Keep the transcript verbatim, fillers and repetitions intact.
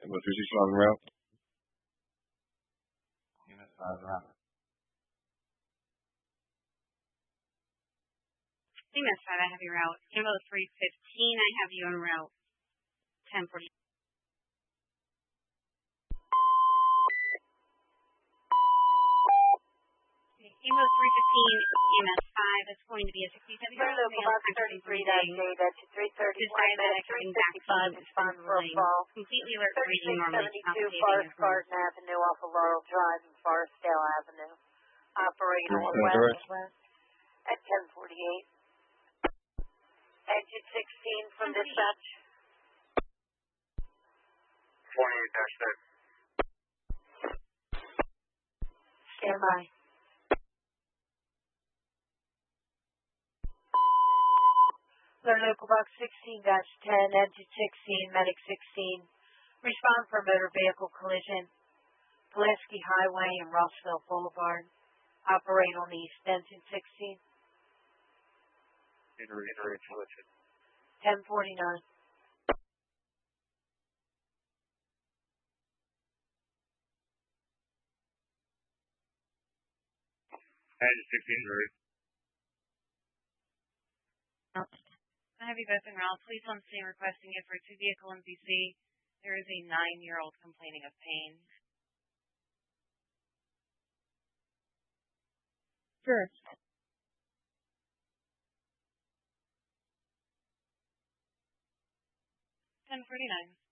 Ambulance three sixteen on route. Unit five route. Unit five, I have you route. Ambulance three fifteen, I have you on route ten forty. Ambulance three fifteen, E M S five, it's going to be a sixty-seven year old local box thirty-three dash eight at three thirty-one minutes, three fifty-five, response for a fall. Completely alert, reading normally, thirty-six seventy-two Forest Garden Avenue off of Laurel Drive and Forestdale Avenue. Operator west at ten forty-eight. Exit sixteen from dispatch. twenty-eight dash six. Stand by. Clear local box sixteen dash ten, exit sixteen, medic sixteen. Respond for motor vehicle collision. Pulaski Highway and Rossville Boulevard. Operate on the extension sixteen. Reiterate collision. ten forty-nine. Exit sixteen, ready. I have you both en route. Please on scene requesting it for a two-vehicle M P C. There is a nine-year-old complaining of pain. First. ten forty-nine.